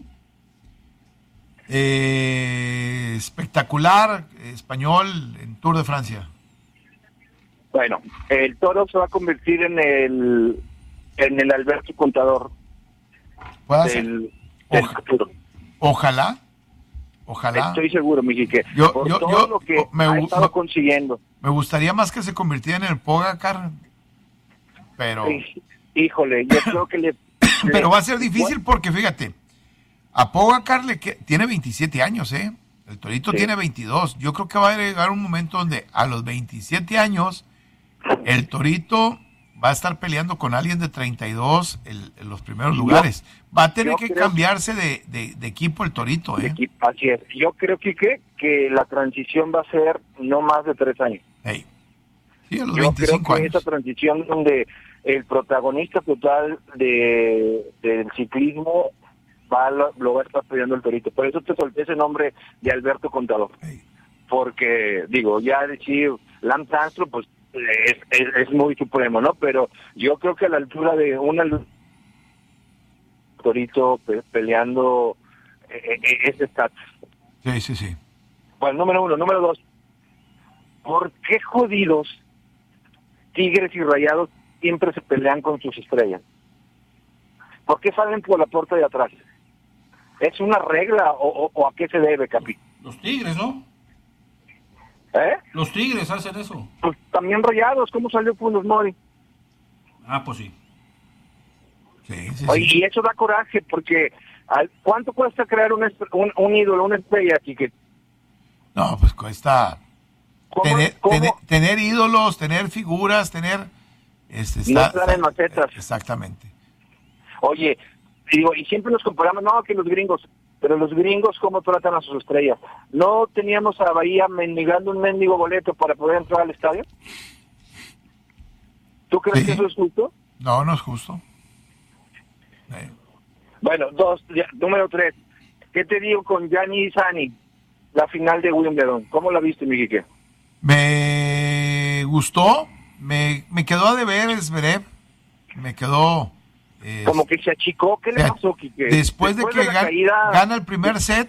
Eh, espectacular, español en Tour de Francia. Bueno, el Toro se va a convertir en el en el Alberto Contador. ¿Puede ser? Del, del Oja- futuro. Ojalá. Ojalá. Estoy seguro, Mijique. Yo- por yo- todo yo- lo que me ha gu- estado me- consiguiendo. Me gustaría más que se convirtiera en el Pogacar, pero Sí, híjole, yo creo que le... pero va a ser difícil porque fíjate, a Pogacar le que, tiene veintisiete años, ¿eh? El Torito Sí. tiene veintidós. Yo creo que va a llegar un momento donde a los veintisiete años el Torito va a estar peleando con alguien de treinta y dos el- en los primeros Yo- lugares. Va a tener yo que creo- cambiarse de, de- de equipo el Torito, ¿eh? Así es. Yo creo, Quique, que la transición va a ser no más de tres años. Hey. Sí, a los Yo veinticinco creo que años. esa transición donde el protagonista total de del ciclismo va a lo, lo va a estar peleando el Torito. Por eso te solté ese nombre de Alberto Contador. Hey. Porque, digo, ya decir Lance Armstrong, pues es, es, es muy supremo, ¿no? Pero yo creo que a la altura de una lu- Torito pe- peleando eh, eh, ese estatus. Sí, sí, sí. Bueno, número uno. Número dos. ¿Por qué jodidos Tigres y Rayados siempre se pelean con sus estrellas? ¿Por qué salen por la puerta de atrás? ¿Es una regla o, o, o a qué se debe, Capi? Los Tigres, ¿no? ¿Eh? Los Tigres hacen eso. Pues también Rayados. ¿Cómo salió Funes Mori? Ah, pues sí. Sí, sí, Oye, sí. y eso da coraje porque al- ¿cuánto cuesta crear un, est- un, un ídolo, una estrella, Quique? No, pues cuesta tener, tener, tener ídolos, tener figuras, tener... Este, no está, están en macetas. Exactamente. Oye, digo, y siempre nos comparamos, no, que los gringos, pero los gringos cómo tratan a sus estrellas. ¿No teníamos a Bahía mendigando un mendigo boleto para poder entrar al estadio? ¿Tú crees Sí. que eso es justo? No, no es justo. Sí. Bueno, dos, ya, número tres. ¿Qué te digo con Gianni Sani, la final de Wimbledon? ¿Cómo la viste, mi Quique? Me gustó, me, me quedó a deber Zverev, me quedó... Eh, Como que se achicó, ¿qué le ya, pasó, Quique? Después, Después de que de la gan- caída- gana el primer set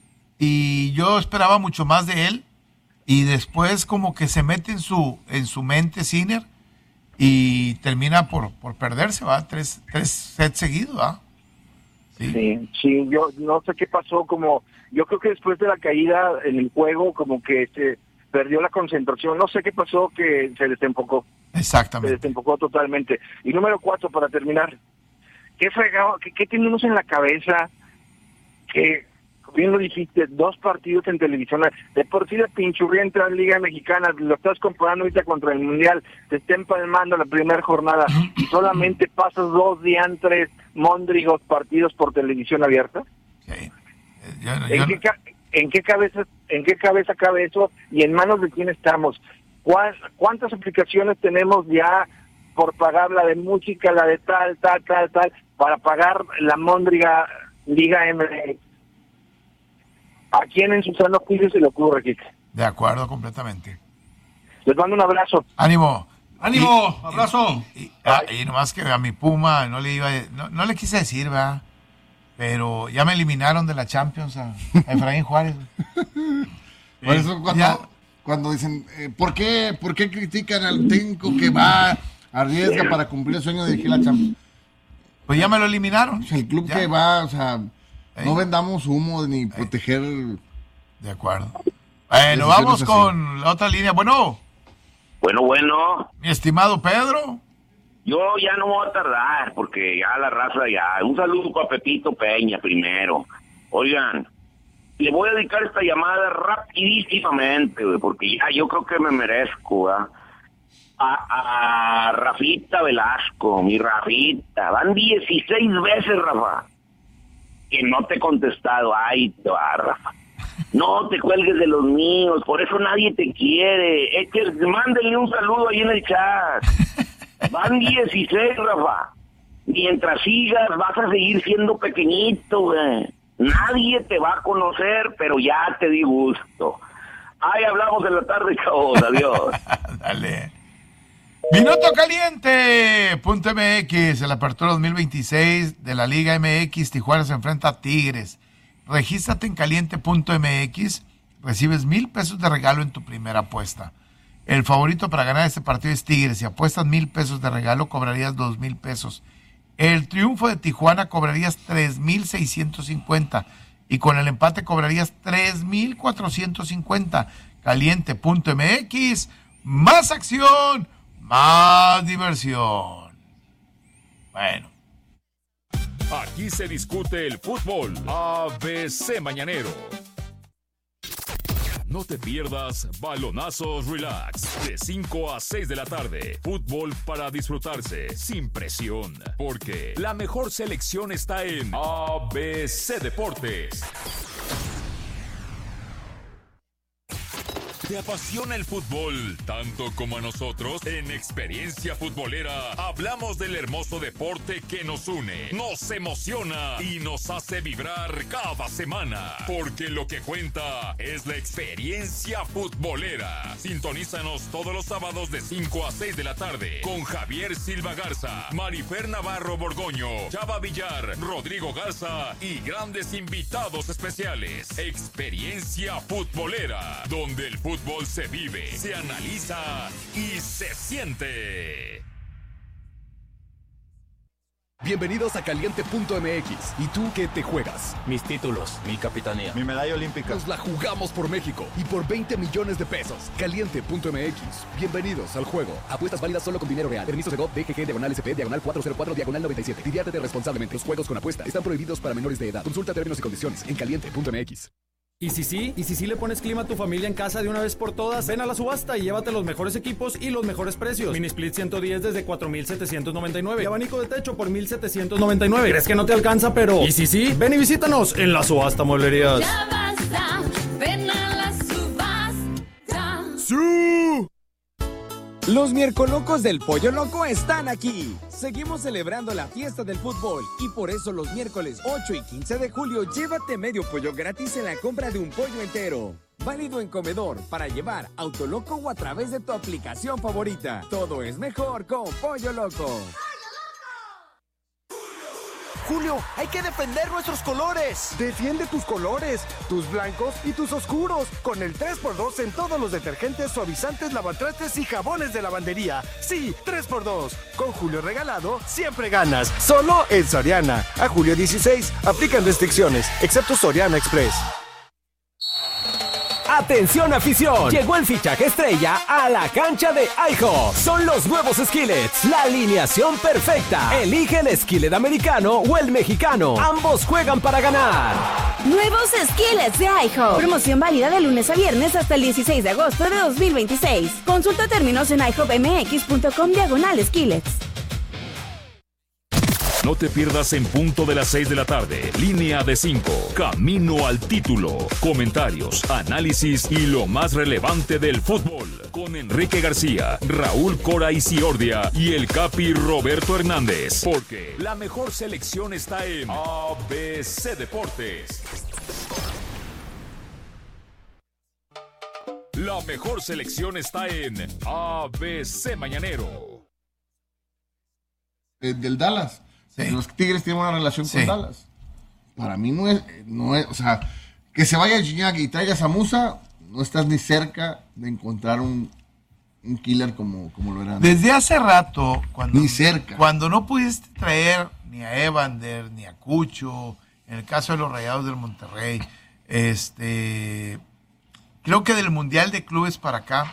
y yo esperaba mucho más de él y después como que se mete en su en su mente Sinner y termina por, por perderse, va, tres, tres sets seguidos, va. Sí. sí, sí, yo no sé qué pasó, como yo creo que después de la caída en el juego, como que se perdió la concentración, no sé qué pasó, que se desenfocó. Exactamente. Se desenfocó totalmente. Y número cuatro, para terminar, ¿qué fregado, qué, qué tenemos en la cabeza? Que, bien lo dijiste, dos partidos en televisión, de por sí la pinchurrienta Liga Mexicana, lo estás comparando ahorita contra el Mundial, te está empalmando la primera jornada, y solamente pasas dos diantres móndrigos partidos por televisión abierta. Sí. Yo, yo, ¿En, qué, ca- ¿En qué cabeza en qué cabeza cabe eso y en manos de quién estamos? ¿Cuál- ¿Cuántas aplicaciones tenemos ya por pagar la de música, la de tal, tal, tal, tal, para pagar la móndriga Liga M X? ¿A quién en su sano juicio se le ocurre, Kike? De acuerdo, completamente. Les mando un abrazo. Ánimo. ¡Ánimo! ¡Abrazo! Y, y, ah, y nomás que a mi Puma no le iba a- no, no le quise decir, ¿verdad? Pero ya me eliminaron de la Champions a, a Efraín Juárez. Por eso cuando, Ya. cuando dicen, eh, ¿por qué, ¿por qué critican al técnico que va, arriesga para cumplir el sueño de dirigir la Champions? Pues ya me lo eliminaron. El club Ya. que va, o sea, Ey. no vendamos humo ni proteger... De acuerdo. Bueno, Decisiones vamos así. con la otra línea. Bueno, Bueno, bueno, mi estimado Pedro. yo ya no me voy a tardar porque ya la raza ya... Un saludo para Pepito Peña primero. Oigan, le voy a dedicar esta llamada rapidísimamente, güey, porque ya yo creo que me merezco, ¿verdad? A, a Rafita Velasco, mi Rafita. Van dieciséis veces, Rafa, que no te he contestado. Ay, te va, Rafa. No te cuelgues de los míos, por eso nadie te quiere. Es que mándenle un saludo ahí en el chat. Van dieciséis, Rafa. Mientras sigas, vas a seguir siendo pequeñito, güey. Nadie te va a conocer, pero ya te di gusto. Ahí hablamos en la tarde, chavos. Adiós. Dale. Minuto caliente. Punto M X, en la apertura dos mil veintiséis de la Liga M X, Tijuana se enfrenta a Tigres. Regístrate en caliente punto M X, recibes mil pesos de regalo en tu primera apuesta. El favorito para ganar este partido es Tigres. Si apuestas mil pesos de regalo, cobrarías dos mil pesos. El triunfo de Tijuana cobrarías tres mil seiscientos cincuenta y con el empate cobrarías tres mil cuatrocientos cincuenta. caliente punto M X, más acción, más diversión. Bueno. Aquí se discute el fútbol. A B C Mañanero. No te pierdas Balonazos Relax de cinco a seis de la tarde. Fútbol para disfrutarse sin presión, porque la mejor selección está en A B C Deportes. ¿Te apasiona el fútbol tanto como a nosotros? En Experiencia Futbolera hablamos del hermoso deporte que nos une, nos emociona y nos hace vibrar cada semana. Porque lo que cuenta es la experiencia futbolera. Sintonízanos todos los sábados de cinco a seis de la tarde con Javier Silva Garza, Marifer Navarro Borgoño, Chava Villar, Rodrigo Garza y grandes invitados especiales. Experiencia Futbolera, donde el fútbol se vive, se analiza y se siente. Bienvenidos a caliente punto M X. ¿Y tú qué te juegas? Mis títulos, mi capitanía, mi medalla olímpica. Nos la jugamos por México y por veinte millones de pesos. caliente punto M X. Bienvenidos al juego. Apuestas válidas solo con dinero real. Permisos de G O V, D G G, diagonal S P, diagonal cuatro cero cuatro, diagonal noventa y siete. Diviértete responsablemente. Los juegos con apuesta están prohibidos para menores de edad. Consulta términos y condiciones en caliente punto M X. Y si sí, y si sí le pones clima a tu familia en casa de una vez por todas, ven a la subasta y llévate los mejores equipos y los mejores precios. Mini Split ciento diez desde cuatro mil setecientos noventa y nueve y abanico de techo por mil setecientos noventa y nueve. ¿Crees que no te alcanza, pero? Y si sí, ven y visítanos en la subasta Mueblerías. Ya basta, ven a la subasta. ¡Sí! Los miercolocos del Pollo Loco están aquí. Seguimos celebrando la fiesta del fútbol y por eso los miércoles ocho y quince de julio llévate medio pollo gratis en la compra de un pollo entero. Válido en comedor, para llevar, Autoloco o a través de tu aplicación favorita. Todo es mejor con Pollo Loco. Julio, hay que defender nuestros colores. Defiende tus colores, tus blancos y tus oscuros, con el tres por dos en todos los detergentes, suavizantes, lavatrastes y jabones de lavandería. Sí, tres por dos. Con Julio regalado, siempre ganas. Solo en Soriana. A julio dieciséis, aplican restricciones, excepto Soriana Express. ¡Atención afición! Llegó el fichaje estrella a la cancha de IHOP. Son los nuevos skillets, la alineación perfecta. Elige el skillet americano o el mexicano. Ambos juegan para ganar. Nuevos skillets de IHOP. Promoción válida de lunes a viernes hasta el dieciséis de agosto de dos mil veintiséis. Consulta términos en ihopmx.com diagonal skillets. No te pierdas en punto de las seis de la tarde. Línea de cinco. Camino al título. Comentarios, análisis y lo más relevante del fútbol. Con Enrique García, Raúl Cora Isiordia y el Capi Roberto Hernández. Porque la mejor selección está en A B C Deportes. La mejor selección está en A B C Mañanero. Eh, del Dallas. Sí. Los Tigres tienen una relación Sí. con Dallas. Para mí no es, no es, o sea, que se vaya Gignac y traigas a Musa, no estás ni cerca de encontrar un, un killer como, como lo era antes. Desde hace rato, cuando, Ni cerca. cuando no pudiste traer ni a Evander, ni a Cucho, en el caso de los Rayados del Monterrey, este, creo que del Mundial de Clubes para acá,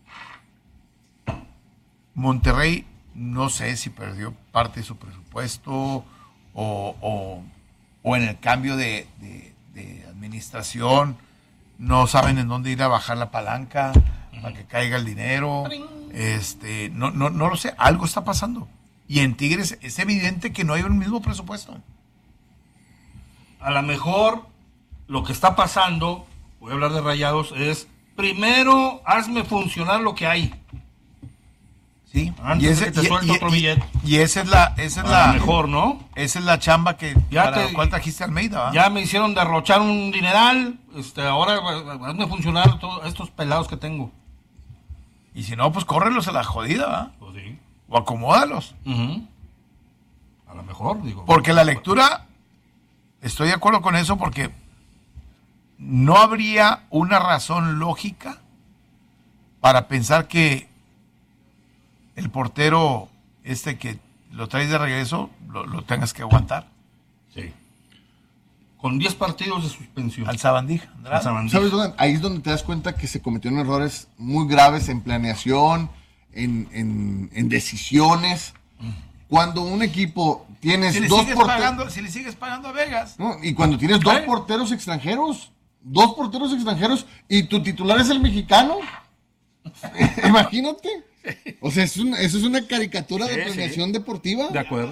Monterrey, no sé si perdió parte de su presupuesto o, o, o en el cambio de, de, de administración, no saben en dónde ir a bajar la palanca para que caiga el dinero. Este, no, no, no lo sé, algo está pasando. Y en Tigres es evidente que no hay un mismo presupuesto. A lo mejor lo que está pasando, voy a hablar de Rayados, es primero hazme funcionar lo que hay. Sí, Antes y, ese, de que te y- suelte y- otro billete. y esa es la, esa es A la lo mejor, ¿no? Esa es la chamba que Ya para te- la cual trajiste a Almeida, ¿va? Ya me hicieron derrochar un dineral, este, ahora hazme funcionar todos estos pelados que tengo. Y si no, pues córrelos a la jodida, ¿va? Pues sí. O acomódalos. Ujú. A lo mejor, digo. Porque la lectura, estoy de acuerdo con eso, porque no habría una razón lógica para pensar que el portero este que lo traes de regreso lo, lo tengas que aguantar. Sí. Con diez partidos de suspensión. Al Sabandija. Al Sabandija. ¿Sabes dónde? Ahí es donde te das cuenta que se cometieron errores muy graves en planeación, en, en, en decisiones. Cuando un equipo tienes Si le, dos sigues porteros, pagando, si le sigues pagando a Vegas. ¿no? Y cuando tienes dos ¿Eh? porteros extranjeros, dos porteros extranjeros y tu titular es el mexicano, imagínate. O sea, es una, eso es una caricatura Sí, de planeación sí. deportiva. De acuerdo.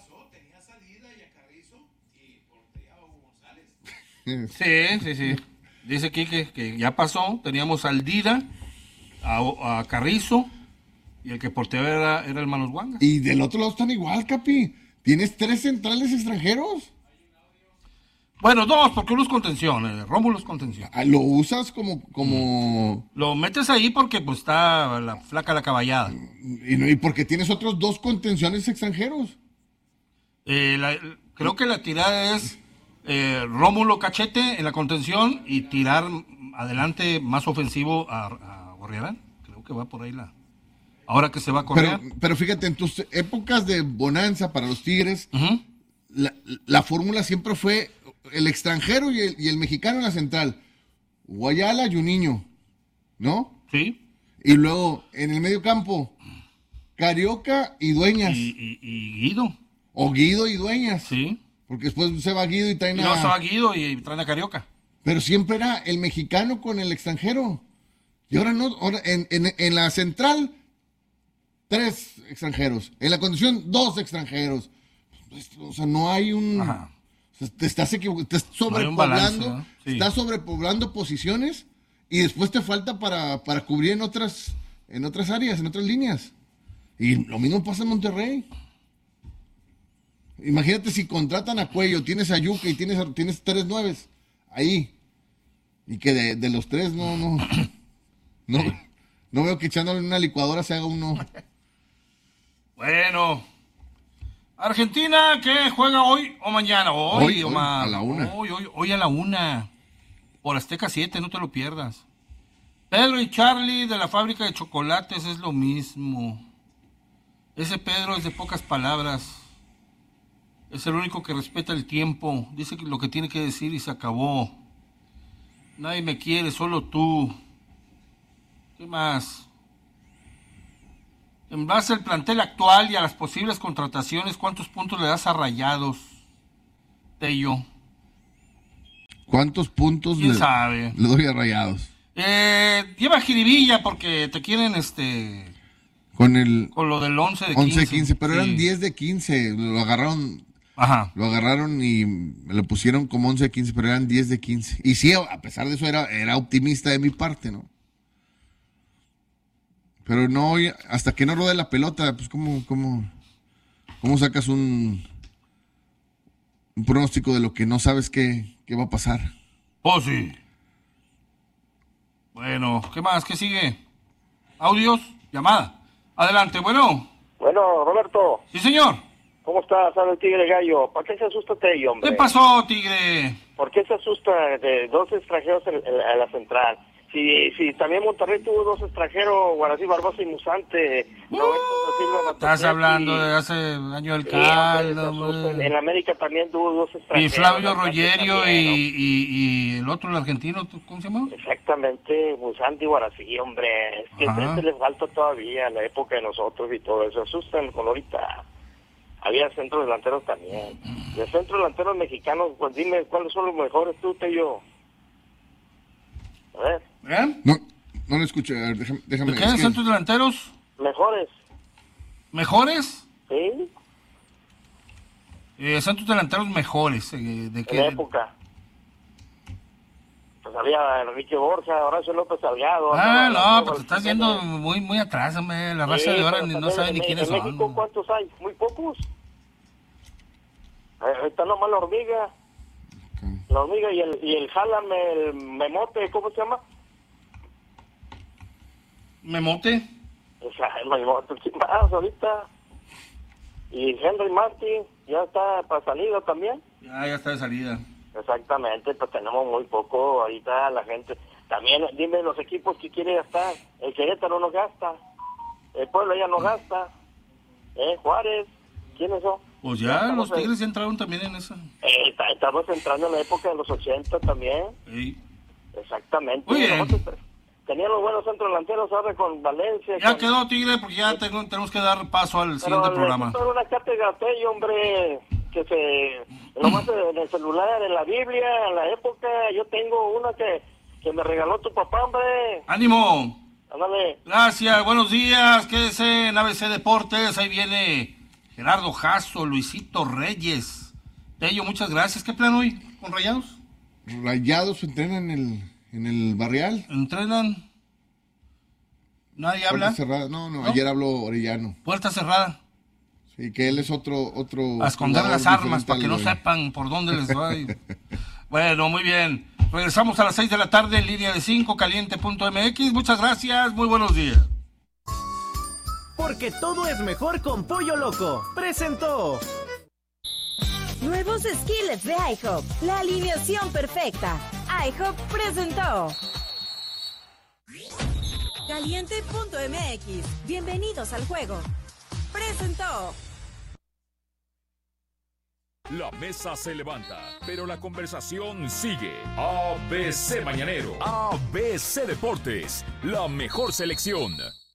Sí, sí, sí. Dice aquí que, que ya pasó. Teníamos al Dida, a, a Carrizo, y el que porteaba era, era el Manos Guanga. Y del otro lado están igual, Capi. Tienes tres centrales extranjeros. Bueno, dos, porque uno es contención. eh, Rómulo es contención. Ah, Lo usas como, como Lo metes ahí porque pues está la flaca la caballada. y, no- y porque tienes otros dos contenciones extranjeros. Eh, la- creo que la tirada es eh, Rómulo Cachete en la contención y tirar adelante más ofensivo a, a Gorriarán. Creo que va por ahí la... Ahora que se va a correr. Pero, pero fíjate, en tus épocas de bonanza para los Tigres, la, la fórmula siempre fue el extranjero y el, y el mexicano en la central. Guayala y un niño, ¿no? Sí. Y luego en el medio campo, Carioca y Dueñas. Y, y- y Guido. O Guido y Dueñas. Sí. Porque después se va Guido y traen Y luego a... se va Guido y traen a Carioca. Pero siempre era el mexicano con el extranjero. Y ahora no, ahora en, en, en la central, tres extranjeros. En la condición, dos extranjeros. O sea, no hay un... Ajá. O sea, te estás equivocando, te estás sobrepoblando, no balance, ¿no? Sí. Estás sobrepoblando posiciones y después te falta para, para cubrir en otras, en otras áreas, en otras líneas. Y lo mismo pasa en Monterrey. Imagínate si contratan a Cuello, tienes a Yuca y tienes, tienes tres nueves ahí. Y que de, de los tres no, no, no, no veo que echándole en una licuadora se haga uno. Bueno. Argentina, ¿qué juega hoy o mañana? Hoy, hoy, o hoy ma... a la una. Hoy, hoy, hoy a la una. Por Azteca siete, no te lo pierdas. Pedro y Charlie de la fábrica de chocolates es lo mismo. Ese Pedro es de pocas palabras. Es el único que respeta el tiempo. Dice lo que tiene que decir y se acabó. Nadie me quiere, solo tú. ¿Qué más? En base al plantel actual y a las posibles contrataciones, ¿cuántos puntos le das a Rayados, Tello? ¿Cuántos puntos ¿Quién le, sabe? le doy a Rayados? Eh, lleva jiribilla porque te quieren este... Con el... Con lo del once de quince. once de quince, pero sí. Eran diez de quince. Lo agarraron... Ajá. Lo agarraron y me lo pusieron como once de quince, pero eran diez de quince. Y sí, a pesar de eso era, era optimista de mi parte, ¿no? Pero no, hasta que no rode la pelota, pues cómo, cómo, cómo sacas un, un pronóstico de lo que no sabes qué, qué va a pasar. Oh, sí. Bueno, ¿qué más? ¿Qué sigue? ¿Audios? ¿Llamada? Adelante, bueno. Bueno, Roberto. Sí, señor. ¿Cómo estás? Habla el Tigre Gallo. ¿Para qué se asusta Tello, hombre? ¿Qué pasó, Tigre? ¿Por qué se asusta de dos extranjeros en, en, en la central? Si, si también Monterrey tuvo dos extranjeros, Guarací, Barbosa y Musante. Uh, no, estás hablando de hace año del caldo. Sí, en, en América también tuvo dos extranjeros. Y Flavio Rogerio y, y, y el otro, el argentino, ¿cómo se llama? Exactamente, Musante y Guarací, hombre. Es que a este les falta todavía la época de nosotros y todo eso. Asustan con ahorita. Había centros delanteros también. De centros delanteros mexicanos, pues dime, ¿cuáles son los mejores tú, Tello? A ver. ¿Eh? No, no lo escuché. A ver, déjame. déjame ¿De qué? que... ¿Centros delanteros? Mejores. ¿Mejores? Sí. Eh, centros delanteros mejores. Eh, ¿de qué? En la época. Pues había Enrique Borja, Horacio López Salgado. Ah, no, pues te estás yendo muy, muy atrás, hombre. La raza sí, de ahora ni, no sabe en, ni quiénes en son. ¿En México cuántos hay? Muy pocos. Ahí está nomás la hormiga. Okay. La hormiga y el, y el Jalame, el Memote, ¿cómo se llama? ¿Memote? O sea, el Memote, ¿qué más ahorita? Y Henry Martin, ya está para salida también. Ya, ya está de salida. Exactamente, pues tenemos muy poco ahorita la gente. También dime los equipos que quiere gastar. El Querétaro no gasta. El Puebla ya no gasta. ¿Eh? Juárez, ¿quiénes son? Pues ya, ya los Tigres ya entraron también en eso. Eh, estamos entrando en la época de los ochenta también. Sí. Exactamente. Muy bien. Tenían los buenos centros delanteros ahora con Valencia. Ya con... quedó, Tigre, porque ya tengo, tenemos que dar paso al siguiente Pero programa. Pero una cátedra, hombre, que se... Nomás en el celular, en la Biblia, en la época, yo tengo una que, que me regaló tu papá, hombre. ¡Ánimo! Ándale. Gracias, buenos días, quédese en A B C Deportes, ahí viene Gerardo Jasso, Luisito Reyes. Tello, muchas gracias. ¿Qué plan hoy con Rayados? Rayados entrenan en el, en el Barrial. ¿Entrenan? ¿Nadie Puerta habla? cerrada. No, no, ¿no? Ayer habló Orellano. Puerta cerrada. Sí, que él es otro... otro a esconder las armas para que no sepan por dónde les va. Bueno, muy bien. Regresamos a las seis de la tarde en línea de cinco, caliente punto m x. Muchas gracias, muy buenos días. Porque todo es mejor con Pollo Loco. Presentó. Nuevos skillets de IHOP. La alineación perfecta. IHOP presentó. Caliente punto m x. Bienvenidos al juego. Presentó. La mesa se levanta, pero la conversación sigue. A B C Mañanero, A B C Deportes, la mejor selección.